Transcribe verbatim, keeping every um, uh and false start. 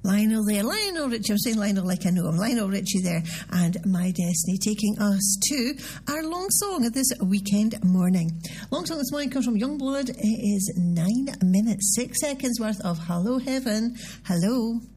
Lionel there, Lionel Richie, I'm saying Lionel like I know him, Lionel Richie there, and My Destiny, taking us to our long song this weekend morning. Long song this morning comes from Youngblood. It is nine minutes, six seconds worth of Hello Heaven. Hello.